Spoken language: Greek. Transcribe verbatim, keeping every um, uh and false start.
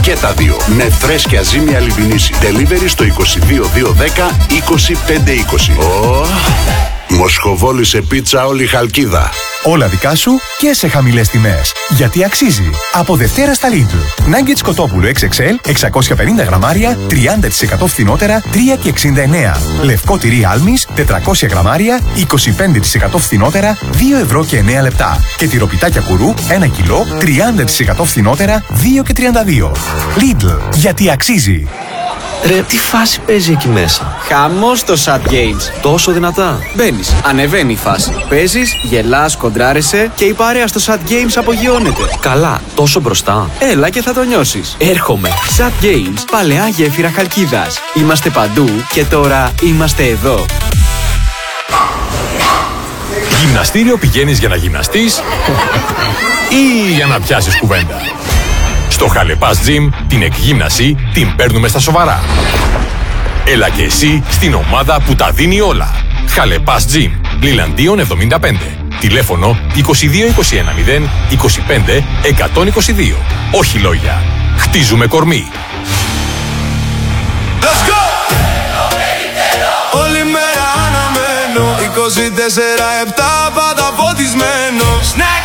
Και τα δύο. Με φρέσκια ζύμια λιβινίση. Delivery στο είκοσι δύο δύο δέκα είκοσι πέντε είκοσι. Oh. Μοσχοβόλη σε πίτσα όλη Χαλκίδα. Όλα δικά σου και σε χαμηλές τιμές. Γιατί αξίζει. Από Δευτέρα στα Lidl. Nuggets κοτόπουλο εξ εξ ελ εξακόσια πενήντα γραμμάρια τριάντα τοις εκατό φθηνότερα τρία και εξήντα εννέα. Λευκό τυρί Άλμης τετρακόσια γραμμάρια είκοσι πέντε τοις εκατό φθηνότερα δύο ευρώ και εννέα λεπτά. Και τυροπιτάκια κουρού ένα κιλό τριάντα τοις εκατό φθηνότερα δύο και τριάντα δύο. Lidl. Γιατί αξίζει. Ρε, τι φάση παίζει εκεί μέσα. Χαμός το Sad Games. Τόσο δυνατά. Μπαίνεις, ανεβαίνει η φάση. Παίζεις, γελάς, κοντράρεσαι και η παρέα στο Sad Games απογειώνεται. Καλά, τόσο μπροστά. Έλα και θα το νιώσεις. Έρχομαι. Sad Games, παλαιά γέφυρα Χαλκίδας. Είμαστε παντού και τώρα είμαστε εδώ. Γυμναστήριο πηγαίνεις για να γυμναστείς ή για να πιάσεις κουβέντα. Στο Χαλεπάς Gym την εκγύμναση την παίρνουμε στα σοβαρά. Έλα και εσύ στην ομάδα που τα δίνει όλα. Χαλεπάς Gym, Λιλαντίων εβδομήντα πέντε. Τηλέφωνο είκοσι δύο είκοσι ένα μηδέν είκοσι πέντε εκατόν είκοσι δύο. Όχι λόγια. Χτίζουμε κορμί. Let's go! Όλη μέρα αναμένω είκοσι τέσσερα επτά πάντα φωτισμένο.